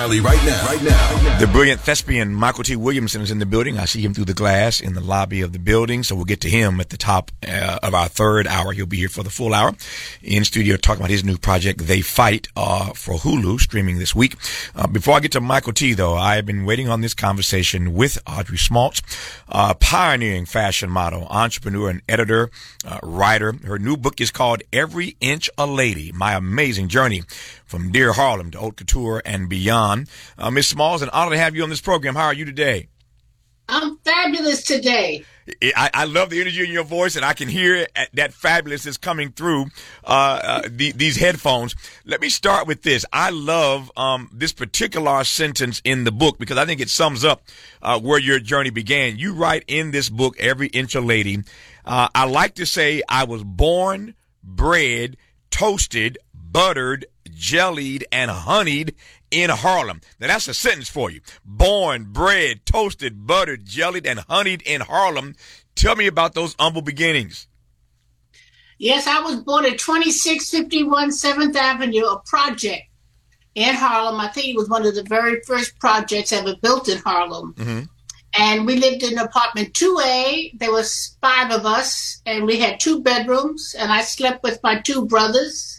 Right now. The brilliant thespian Michael T. Williamson is in the building. I see him through the glass in the lobby of the building, so we'll get to him at the top of our third hour. He'll be here for the full hour in studio talking about his new project, They Fight, for Hulu, streaming this week. Before I get to Michael T., though, I have been waiting on this conversation with Audrey Schmaltz, pioneering fashion model, entrepreneur, and editor, writer. Her new book is called Every Inch a Lady, My Amazing Journey from Dear Harlem to Haute Couture and Beyond. Ms. Smalls, an honor to have you on this program. How are you today? I'm fabulous today. I love the energy in your voice, and I can hear that fabulous is coming through these headphones. Let me start with this. I love this particular sentence in the book because I think it sums up where your journey began. You write in this book, Every Inch a Lady, I like to say I was born, bred, toasted, buttered, jellied, and honeyed in Harlem. Now that's a sentence for you. Born, bred, toasted, buttered, jellied, and honeyed in Harlem. Tell me about those humble beginnings. Yes, I was born at 2651 7th Avenue, a project in Harlem. I think it was one of the very first projects ever built in Harlem. Mm-hmm. And we lived in apartment 2A. There was 5 of us, and we had 2 bedrooms, and I slept with my 2 brothers.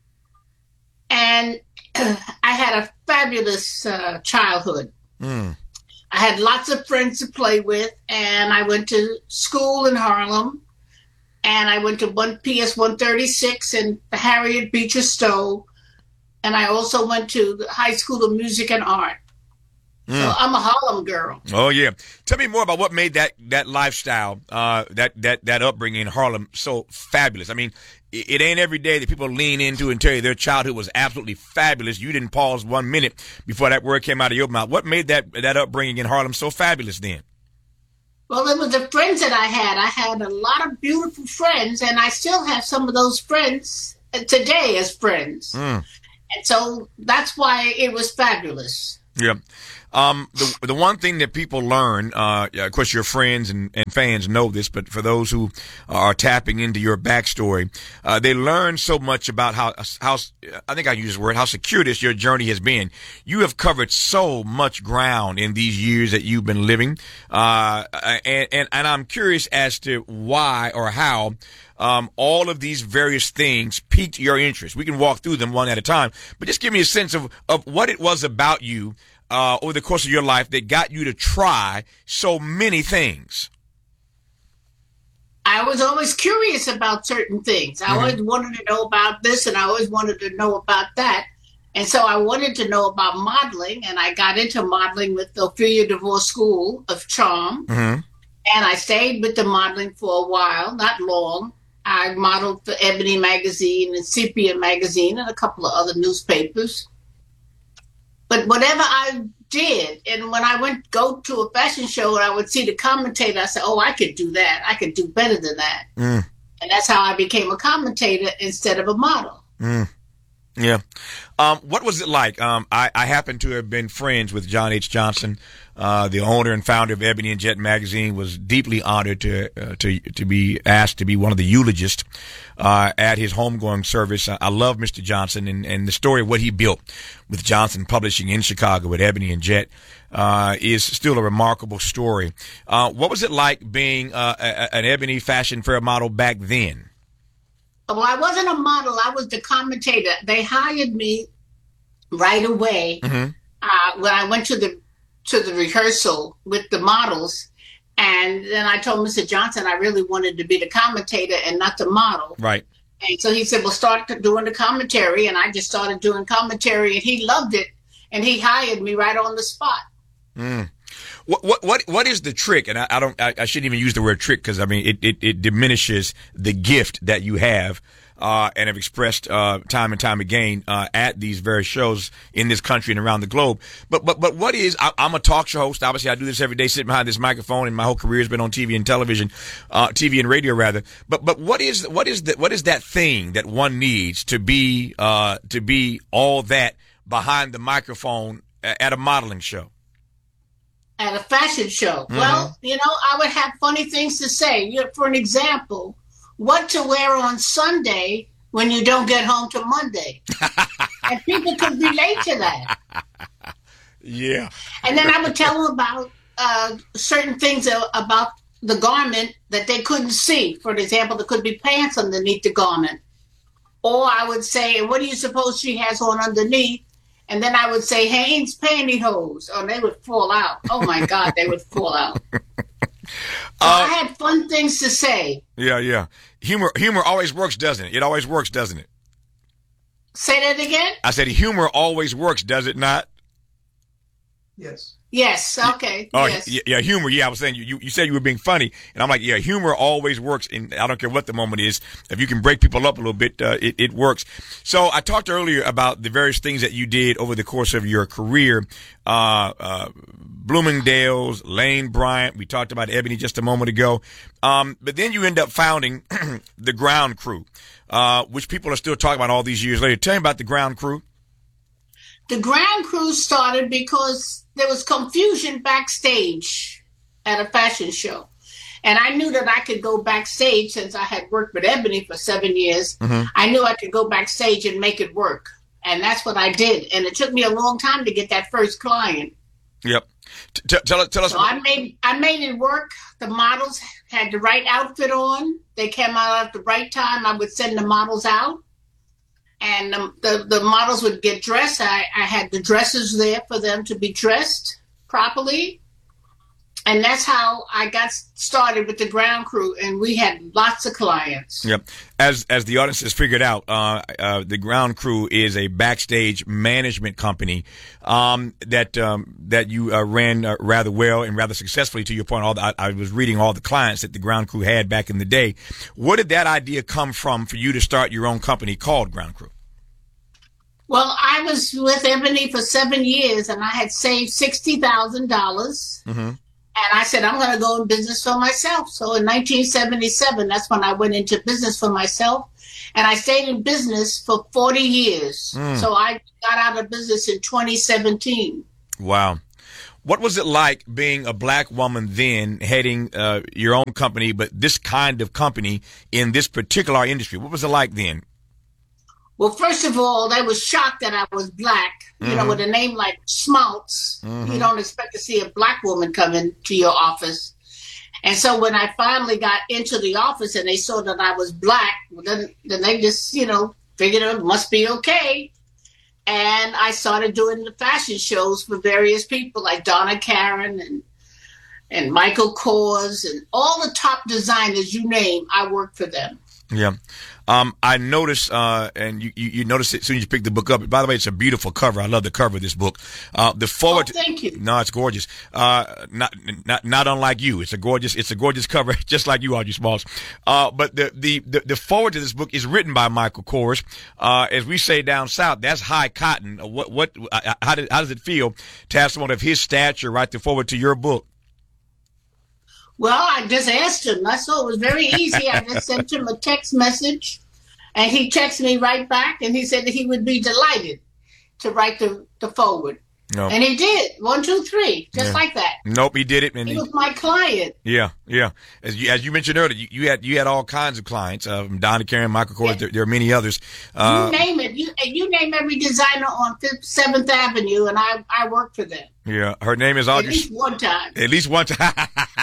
And I had a fabulous childhood. I had lots of friends to play with, and I went to school in Harlem, and I went to PS 136 and Harriet Beecher Stowe, and I also went to the High School of Music and Art. So I'm a Harlem girl. Oh, yeah. Tell me more about what made that lifestyle, that upbringing in Harlem so fabulous. I mean, it ain't every day that people lean into and tell you their childhood was absolutely fabulous. You didn't pause 1 minute before that word came out of your mouth. What made that upbringing in Harlem so fabulous then? Well, it was the friends that I had. I had a lot of beautiful friends, and I still have some of those friends today as friends. And so that's why it was fabulous. Yeah. The one thing that people learn, of course, your friends and fans know this, but for those who are tapping into your backstory, they learn so much about how I think I use the word, how circuitous your journey has been. You have covered so much ground in these years that you've been living, and I'm curious as to why or how all of these various things piqued your interest. We can walk through them one at a time, but just give me a sense of what it was about you over the course of your life that got you to try so many things. I was always curious about certain things. I always wanted to know about this, and I always wanted to know about that. And so I wanted to know about modeling, and I got into modeling with the Ophelia DeVore School of Charm. And I stayed with the modeling for a while, not long. I modeled for Ebony Magazine and Sepia Magazine and a couple of other newspapers. But whatever I did, and when I go to a fashion show and I would see the commentator, I said, oh, I could do that. I could do better than that. And that's how I became a commentator instead of a model. Yeah. What was it like? I happen to have been friends with John H. Johnson, the owner and founder of Ebony and Jet magazine. Was deeply honored to be asked to be one of the eulogists at his homegoing service. I love Mr. Johnson and the story of what he built with Johnson Publishing in Chicago with Ebony and Jet is still a remarkable story. What was it like being an Ebony Fashion Fair model back then? Well, I wasn't a model. I was the commentator. They hired me right away when I went to the rehearsal with the models. And then I told Mr. Johnson I really wanted to be the commentator and not the model. Right. And so he said, well, start doing the commentary. And I just started doing commentary, and he loved it. And he hired me right on the spot. What is the trick? And I shouldn't even use the word trick because I mean it diminishes the gift that you have and have expressed time and time again at these various shows in this country and around the globe. But what is? I'm a talk show host. Obviously, I do this every day, sitting behind this microphone, and my whole career has been on TV and television, TV and radio rather. But what is that thing that one needs to be all that behind the microphone at a modeling show? At a fashion show. Well, I would have funny things to say. For an example, what to wear on Sunday when you don't get home till Monday. And people could relate to that. Yeah. And then I would tell them about certain things about the garment that they couldn't see. For example, there could be pants underneath the garment. Or I would say, what do you suppose she has on underneath? And then I would say, Hanes pantyhose. Oh, they would fall out. Oh, my God, they would fall out. So I had fun things to say. Yeah. Humor always works, doesn't it? It always works, doesn't it? Say that again? I said humor always works, does it not? Yes, okay. Oh, yes. Yeah, humor. Yeah, I was saying you said you were being funny, and I'm like, yeah, humor always works, and I don't care what the moment is. If you can break people up a little bit, it works. So I talked earlier about the various things that you did over the course of your career. Bloomingdale's, Lane Bryant. We talked about Ebony just a moment ago. But then you end up founding the Ground Crew, which people are still talking about all these years later. Tell me about the Ground Crew. The Ground Crew started because there was confusion backstage at a fashion show. And I knew that I could go backstage since I had worked with Ebony for 7 years. Mm-hmm. I knew I could go backstage and make it work. And that's what I did. And it took me a long time to get that first client. Yep. Tell us. So I made it work. The models had the right outfit on. They came out at the right time. I would send the models out. And the models would get dressed. I had the dresses there for them to be dressed properly. And that's how I got started with the Ground Crew. And we had lots of clients. Yep. As the audience has figured out, the Ground Crew is a backstage management company that you ran rather well and rather successfully. To your point, I was reading all the clients that the Ground Crew had back in the day. Where did that idea come from for you to start your own company called Ground Crew? Well, I was with Ebony for 7 years, and I had saved $60,000. Mm-hmm. And I said, I'm going to go in business for myself. So in 1977, that's when I went into business for myself. And I stayed in business for 40 years. So I got out of business in 2017. Wow. What was it like being a black woman then heading your own company, but this kind of company in this particular industry? What was it like then? Well, first of all, they were shocked that I was black. You know, with a name like Schmaltz, you don't expect to see a black woman come into your office. And so when I finally got into the office and they saw that I was black, then they just, figured it must be okay. And I started doing the fashion shows for various people like Donna Karan and Michael Kors and all the top designers you name. I worked for them. Yeah. I noticed, and you noticed it as soon as you picked the book up. By the way, it's a beautiful cover. I love the cover of this book. The forward. Thank you. No, it's gorgeous. Not unlike you. It's a gorgeous cover, just like you, Audrey Smalls. But the forward to this book is written by Michael Kors. As we say down south, that's high cotton. How does it feel to have someone of his stature write the forward to your book? Well, I just asked him. I saw it was very easy. I just sent him a text message, and he texted me right back, and he said that he would be delighted to write the forward. Nope. And he did. 1, 2, 3, just like that. Nope, he did it. And he was my client. Yeah. As you mentioned earlier, you had all kinds of clients. Donna Karan, Michael Kors. Yeah. There are many others. You name it. You name every designer on 7th Avenue, and I worked for them. Yeah, her name is Audrey. At least one time. At least one time.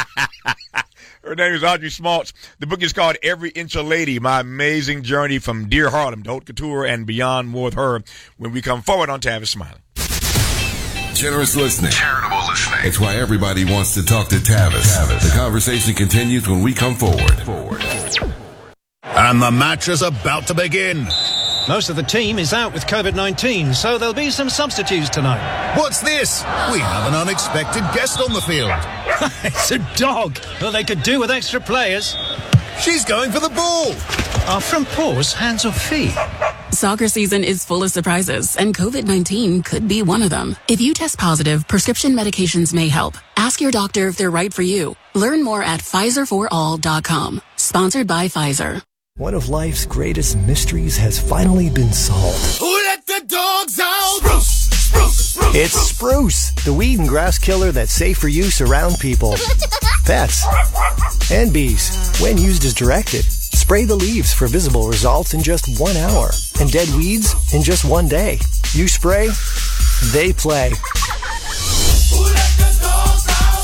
Her name is Audrey Smalts. The book is called Every Inch a Lady, My Amazing Journey from Dear Harlem to Haute Couture and Beyond, more with her when we come forward on Tavis Smiley. Generous listening. Charitable listening. It's why everybody wants to talk to Tavis. The conversation continues when we come forward. And the match is about to begin. Most of the team is out with COVID-19, so there'll be some substitutes tonight. What's this? We have an unexpected guest on the field. It's a dog. Well, they could do with extra players. She's going for the ball. Are front paws hands or feet? Soccer season is full of surprises, and COVID-19 could be one of them. If you test positive, prescription medications may help. Ask your doctor if they're right for you. Learn more at PfizerForAll.com. Sponsored by Pfizer. One of life's greatest mysteries has finally been solved. Who let the dogs out? Spruce. It's Spruce, the weed and grass killer that's safe for use around people, pets, and bees. When used as directed, spray the leaves for visible results in just 1 hour, and dead weeds in just 1 day. You spray, they play.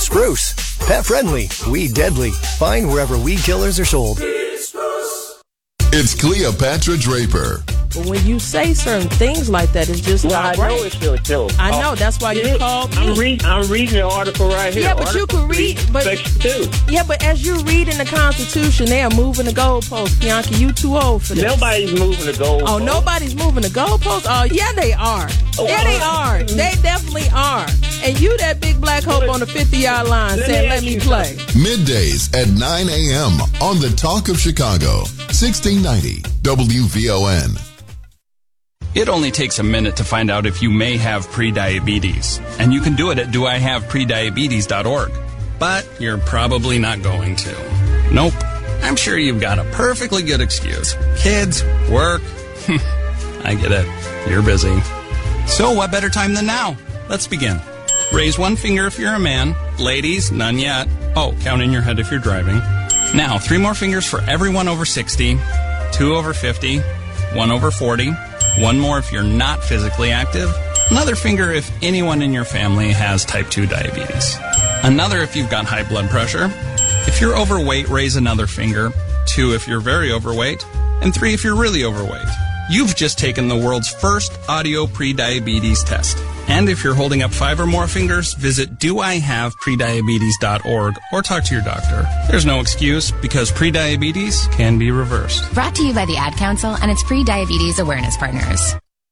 Spruce. Pet friendly, weed deadly. Find wherever weed killers are sold. It's Cleopatra Draper. But when you say certain things like that, it's just not right. I know it's your show. I know. That's why you called me. I'm reading the article right here. Yeah, but you can read. But Section 2. Yeah, but as you read in the Constitution, they are moving the goalposts. Bianca, you too old for this. Nobody's moving the goalposts. Oh, nobody's moving the goalposts? Oh, yeah, they are. Yeah, they are. They definitely are. And you that big black hope on the 50-yard line saying, let me play. Middays at 9 a.m. on the Talk of Chicago, 1690 WVON. It only takes a minute to find out if you may have prediabetes, and you can do it at doihaveprediabetes.org. But you're probably not going to. Nope. I'm sure you've got a perfectly good excuse. Kids, work. I get it. You're busy. So what better time than now? Let's begin. Raise one finger if you're a man. Ladies, none yet. Oh, count in your head if you're driving. Now, 3 more fingers for everyone over 60, 2 over 50, 1 over 40, 1 more if you're not physically active, another finger if anyone in your family has type 2 diabetes, another if you've got high blood pressure. If you're overweight, raise another finger, 2 if you're very overweight, and 3 if you're really overweight. You've just taken the world's first audio prediabetes test. And if you're holding up 5 or more fingers, visit doihaveprediabetes.org or talk to your doctor. There's no excuse because prediabetes can be reversed. Brought to you by the Ad Council and its pre-diabetes awareness partners.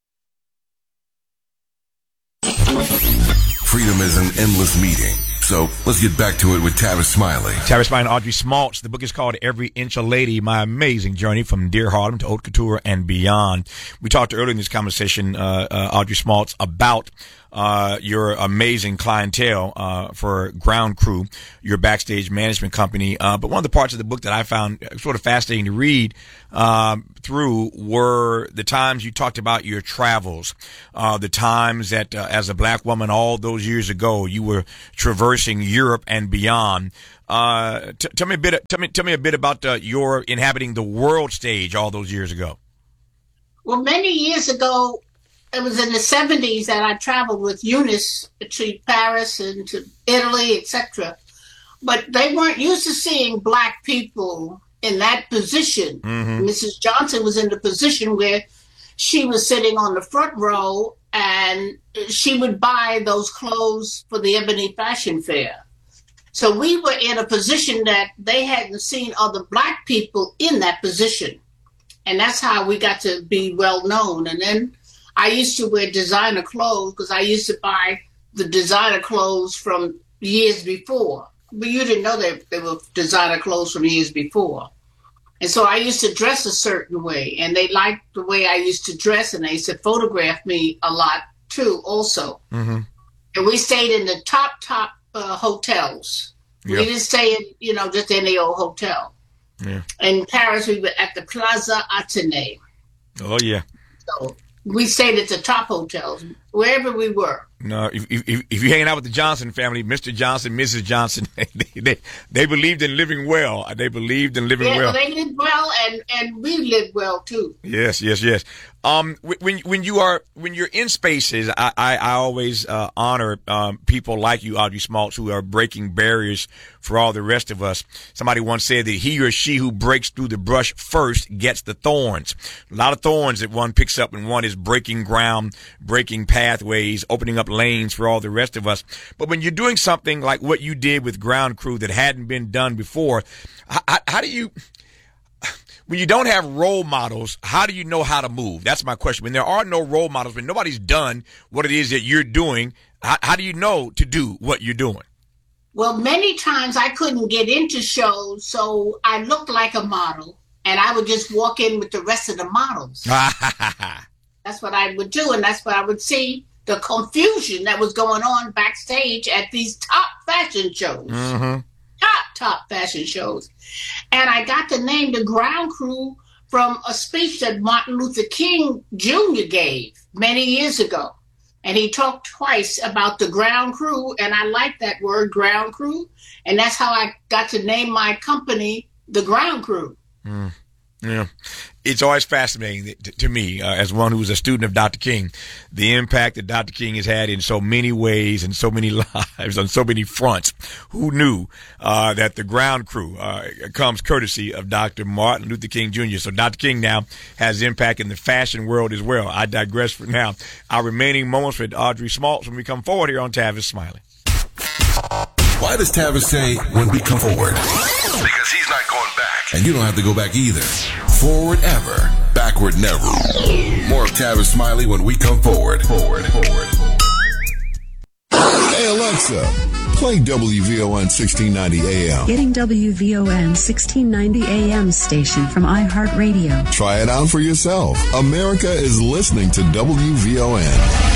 Freedom is an endless meeting. So let's get back to it with Tavis Smiley. Tavis Smiley and Audrey Smaltz. The book is called Every Inch a Lady, My Amazing Journey from Dear Harlem to Haute Couture and Beyond. We talked earlier in this conversation, Audrey Smaltz, about your amazing clientele for Ground Crew, your backstage management company. But one of the parts of the book that I found sort of fascinating to read through were the times you talked about your travels, the times that as a black woman all those years ago you were traversing Europe and beyond. Tell me a bit about your inhabiting the world stage all those years ago. Well, many years ago, it was in the 70s that I traveled with Eunice to Paris and to Italy, etc. But they weren't used to seeing black people in that position. Mm-hmm. Mrs. Johnson was in the position where she was sitting on the front row and she would buy those clothes for the Ebony Fashion Fair. So we were in a position that they hadn't seen other black people in that position. And that's how we got to be well known. And then I used to wear designer clothes because I used to buy the designer clothes from years before. But you didn't know they were designer clothes from years before. And so I used to dress a certain way. And they liked the way I used to dress. And they used to photograph me a lot, too, also. Mm-hmm. And we stayed in the top hotels. Yep. We didn't stay in, just any old hotel. Yeah. In Paris, we were at the Plaza Athénée. Oh, yeah. So we stayed at the top hotels, wherever we were. No, if you're hanging out with the Johnson family, Mr. Johnson, Mrs. Johnson, they believed in living well. They believed in living well. They lived well, and we lived well too. Yes. When you're in spaces, I always honor people like you, Audrey Smaltz, who are breaking barriers for all the rest of us. Somebody once said that he or she who breaks through the brush first gets the thorns. A lot of thorns that one picks up, and one is breaking ground, breaking pathways, opening up lanes for all the rest of us. But when you're doing something like what you did with Ground Crew that hadn't been done before, how do you, when you don't have role models, how do you know how to move? That's my question. When there are no role models, when nobody's done what it is that you're doing, how do you know to do what you're doing? Well, many times I couldn't get into shows, so I looked like a model, and I would just walk in with the rest of the models. That's what I would do, and that's what I would see. The confusion that was going on backstage at these top fashion shows. Mm-hmm. Top fashion shows. And I got the name the Ground Crew from a speech that Martin Luther King Jr. gave many years ago. And he talked twice about the Ground Crew, and I like that word, Ground Crew. And that's how I got to name my company the Ground Crew. Yeah. it's always fascinating to me, as one who's a student of Dr. King, the impact that Dr. King has had in so many ways and so many lives on so many fronts. Who knew that the ground crew comes courtesy of Dr. Martin Luther King Jr. So Dr. King now has impact in the fashion world as well. I digress for now. Our remaining moments with Audrey Smaltz when we come forward here on Tavis Smiley. Why does Tavis say when we come forward? Because he's not going back. And you don't have to go back either. Forward ever, backward never. More of Tavis Smiley when we come forward. Hey Alexa, play WVON 1690 AM. Getting WVON 1690 AM station from iHeartRadio. Try it out for yourself. America is listening to WVON.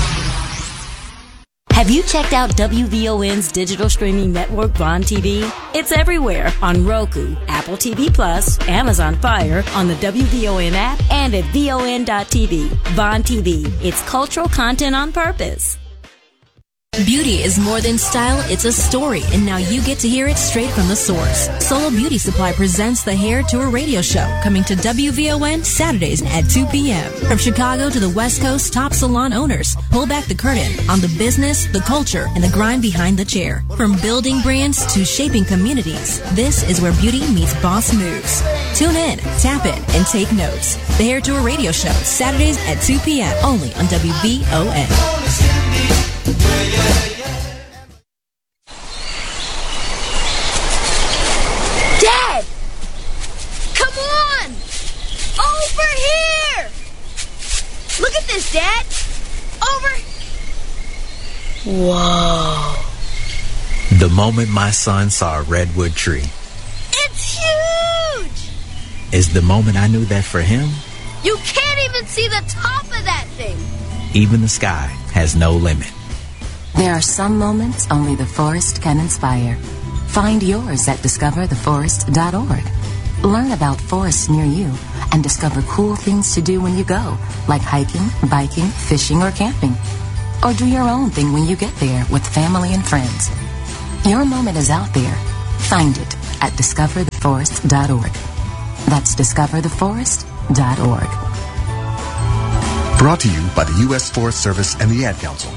Have you checked out WVON's digital streaming network, Vaughn TV? It's everywhere on Roku, Apple TV Plus, Amazon Fire, on the WVON app, and at VON.TV. Vaughn TV. It's cultural content on purpose. Beauty is more than style, it's a story, and now you get to hear it straight from the source. Solo Beauty Supply presents the Hair Tour radio show, coming to WVON Saturdays at 2 p.m. From Chicago to the West Coast, top salon owners pull back the curtain on the business, the culture, and the grind behind the chair. From building brands to shaping communities, this is where beauty meets boss moves. Tune in, tap in, and take notes. The Hair Tour radio show, Saturdays at 2 p.m. only on WVON. Dad! Come on! Over here! Look at this, Dad! Over... Whoa. The moment my son saw a redwood tree It's huge! is the moment I knew that for him, You can't even see the top of that thing! even the sky has no limit. There are some moments only the forest can inspire. Find yours at discovertheforest.org. Learn about forests near you and discover cool things to do when you go, like hiking, biking, fishing, or camping. Or do your own thing when you get there with family and friends. Your moment is out there. Find it at discovertheforest.org. That's discovertheforest.org. Brought to you by the U.S. Forest Service and the Ad Council.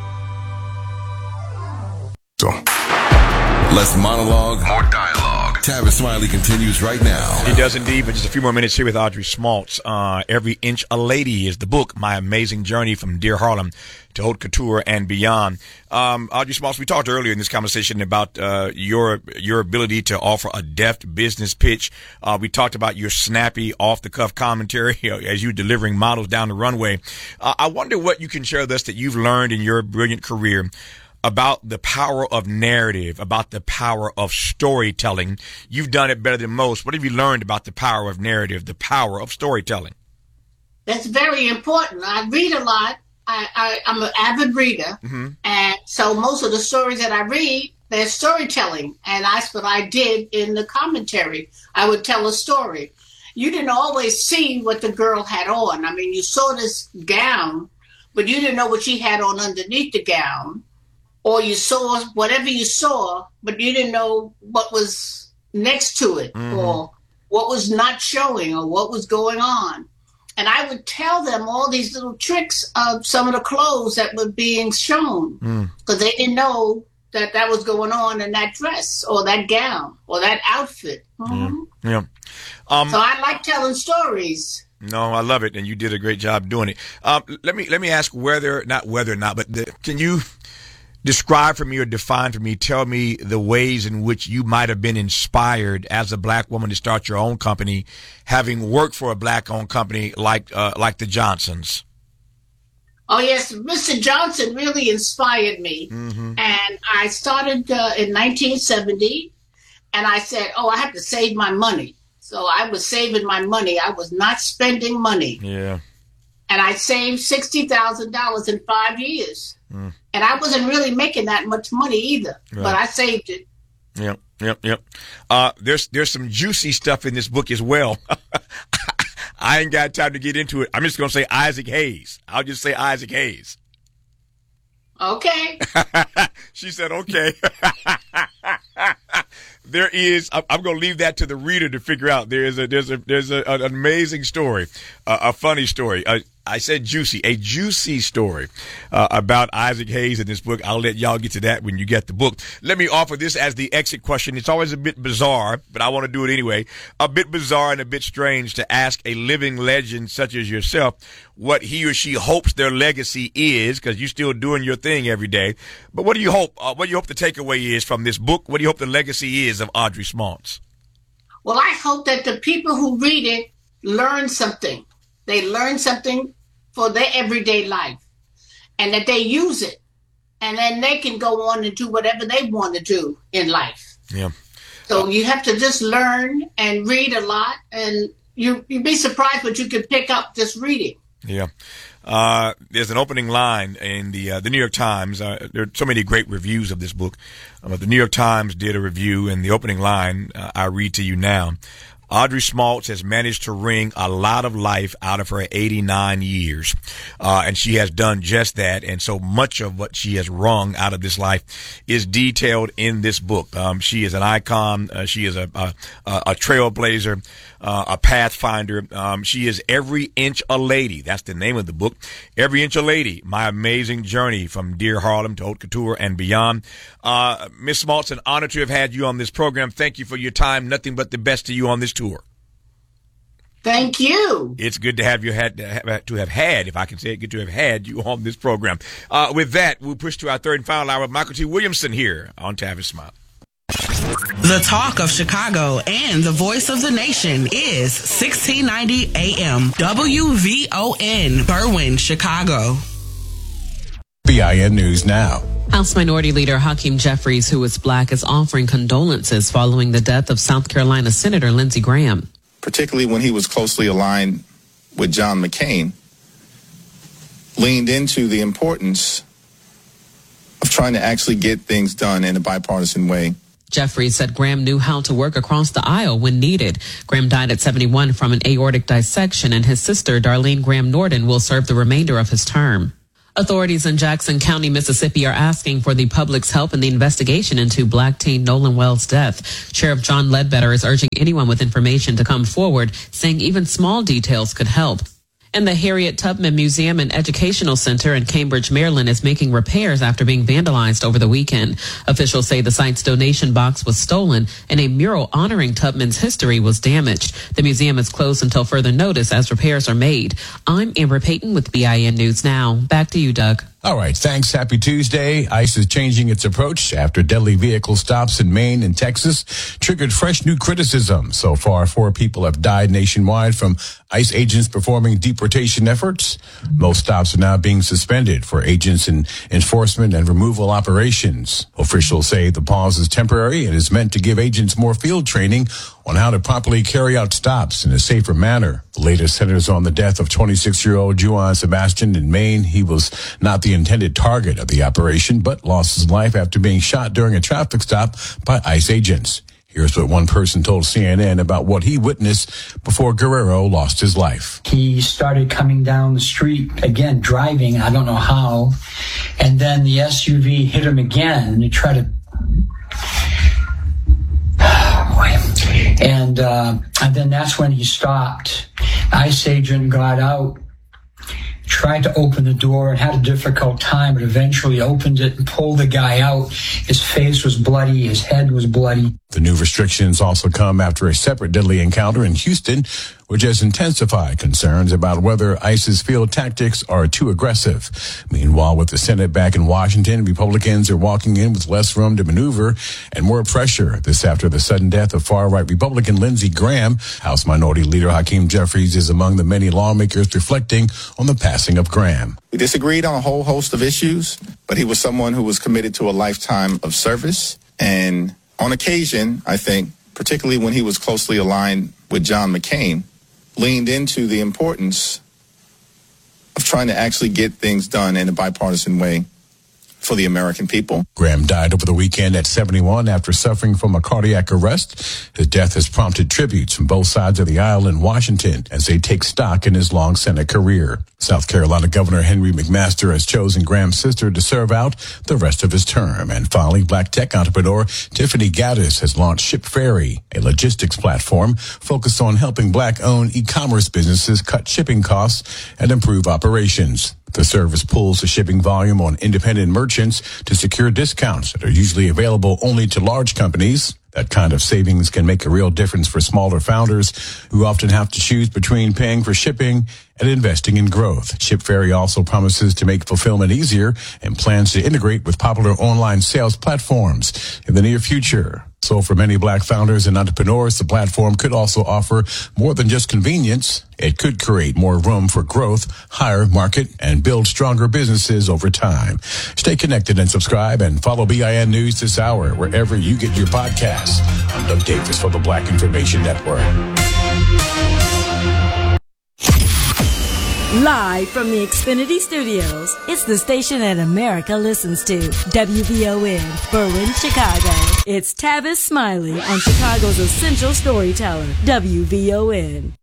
So, less monologue, more dialogue. Tavis Smiley continues right now. He does indeed, but just a few more minutes here with Audrey Smaltz. Every Inch a Lady is the book, My Amazing Journey from Dear Harlem to Haute Couture and Beyond. Audrey Smaltz, we talked earlier in this conversation about your ability to offer a deft business pitch. We talked about your snappy, off-the-cuff commentary as you're delivering models down the runway. I wonder what you can share with us that you've learned in your brilliant career about the power of narrative, about the power of storytelling. You've done it better than most. What have you learned about the power of narrative, the power of storytelling? That's very important. I read a lot. I'm an avid reader. Mm-hmm. And so most of the stories that I read, they're storytelling. And that's what I did in the commentary. I would tell a story. You didn't always see what the girl had on. I mean, you saw this gown, but you didn't know what she had on underneath the gown. Or you saw whatever you saw, but you didn't know what was next to it, mm-hmm. or what was not showing, or what was going on. And I would tell them all these little tricks of some of the clothes that were being shown, because they didn't know that that was going on in that dress, or that gown, or that outfit. Mm-hmm. Yeah. So I like telling stories. No, I love it, and you did a great job doing it. Let me ask can you describe for me or define for me, tell me the ways in which you might have been inspired as a black woman to start your own company, having worked for a black-owned company like the Johnsons. Oh, yes. Mr. Johnson really inspired me. Mm-hmm. And I started in 1970, and I said, I have to save my money. So I was saving my money. I was not spending money. Yeah. And I saved $60,000 in 5 years. Mm. And I wasn't really making that much money either, right. But I saved it. Yep. There's some juicy stuff in this book as well. I ain't got time to get into it. I'm just going to say Isaac Hayes. I'll just say Isaac Hayes. Okay. She said, okay. There is. I'm going to leave that to the reader to figure out. There's an amazing story, a funny story. I said juicy, a juicy story about Isaac Hayes in this book. I'll let y'all get to that when you get the book. Let me offer this as the exit question. It's always a bit bizarre, but I want to do it anyway. A bit bizarre and a bit strange to ask a living legend such as yourself what he or she hopes their legacy is, because you're still doing your thing every day. But what do you hope? What do you hope the takeaway is from this book? What do you hope the legacy is of Audrey Smaltz? Well, I hope that the people who read it learn something. They learn something for their everyday life, and that they use it, and then they can go on and do whatever they want to do in life. Yeah. So you have to just learn and read a lot, and you'd be surprised what you can pick up just reading. Yeah. There's an opening line in the New York Times. There are so many great reviews of this book. But the New York Times did a review, and the opening line I read to you now. Audrey Smaltz has managed to wring a lot of life out of her 89 years. And she has done just that. And so much of what she has wrung out of this life is detailed in this book. She is an icon. She is a trailblazer, a pathfinder. She is every inch a lady. That's the name of the book. Every Inch a Lady, My Amazing Journey from Dear Harlem to Haute Couture and Beyond. Ms. Smaltz, an honor to have had you on this program. Thank you for your time. Nothing but the best to you on this tour. Thank you. It's good to have you if I can say it, good to have had you on this program. With that, we'll push to our third and final hour of Michael T. Williamson here on Tavis Smile. The talk of Chicago and the voice of the nation is 1690 AM WVON, Berwyn, Chicago. BIN News Now. House Minority Leader Hakeem Jeffries, who is black, is offering condolences following the death of South Carolina Senator Lindsey Graham. Particularly when he was closely aligned with John McCain, leaned into the importance of trying to actually get things done in a bipartisan way. Jeffries said Graham knew how to work across the aisle when needed. Graham died at 71 from an aortic dissection, and his sister, Darlene Graham Norden, will serve the remainder of his term. Authorities in Jackson County, Mississippi are asking for the public's help in the investigation into black teen Nolan Wells' death. Sheriff John Ledbetter is urging anyone with information to come forward, saying even small details could help. And the Harriet Tubman Museum and Educational Center in Cambridge, Maryland is making repairs after being vandalized over the weekend. Officials say the site's donation box was stolen and a mural honoring Tubman's history was damaged. The museum is closed until further notice as repairs are made. I'm Amber Payton with BIN News Now. Back to you, Doug. All right, thanks. Happy Tuesday. ICE is changing its approach after deadly vehicle stops in Maine and Texas triggered fresh new criticism. So far, 4 people have died nationwide from ICE agents performing deportation efforts. Most stops are now being suspended for agents in enforcement and removal operations. Officials say the pause is temporary and is meant to give agents more field training on how to properly carry out stops in a safer manner. The latest centers on the death of 26-year-old Juan Sebastian in Maine. He was not the intended target of the operation, but lost his life after being shot during a traffic stop by ICE agents. Here's what one person told CNN about what he witnessed before Guerrero lost his life. He started coming down the street, again, driving, I don't know how, and then the SUV hit him again, and he tried to... And then that's when he stopped. ICE agent got out, tried to open the door and had a difficult time, but eventually opened it and pulled the guy out. His face was bloody. His head was bloody. The new restrictions also come after a separate deadly encounter in Houston, which has intensified concerns about whether ICE's field tactics are too aggressive. Meanwhile, with the Senate back in Washington, Republicans are walking in with less room to maneuver and more pressure. This after the sudden death of far-right Republican Lindsey Graham. House Minority Leader Hakeem Jeffries is among the many lawmakers reflecting on the passing of Graham. We disagreed on a whole host of issues, but he was someone who was committed to a lifetime of service. And on occasion, I think, particularly when he was closely aligned with John McCain, leaned into the importance of trying to actually get things done in a bipartisan way for the American people. Graham died over the weekend at 71 after suffering from a cardiac arrest. His death has prompted tributes from both sides of the aisle in Washington as they take stock in his long Senate career. South Carolina Governor Henry McMaster has chosen Graham's sister to serve out the rest of his term. And finally, black tech entrepreneur Tiffany Gaddis has launched ShipFerry, a logistics platform focused on helping black-owned e-commerce businesses cut shipping costs and improve operations. The service pulls the shipping volume on independent merchants to secure discounts that are usually available only to large companies. That kind of savings can make a real difference for smaller founders who often have to choose between paying for shipping and investing in growth. ShipFerry also promises to make fulfillment easier and plans to integrate with popular online sales platforms in the near future. So for many black founders and entrepreneurs, the platform could also offer more than just convenience. It could create more room for growth, hire, market, and build stronger businesses over time. Stay connected and subscribe and follow BIN News this hour wherever you get your podcasts. I'm Doug Davis for the Black Information Network. Live from the Xfinity Studios, it's the station that America listens to. WVON, Berwyn, Chicago. It's Tavis Smiley on Chicago's essential storyteller, WVON.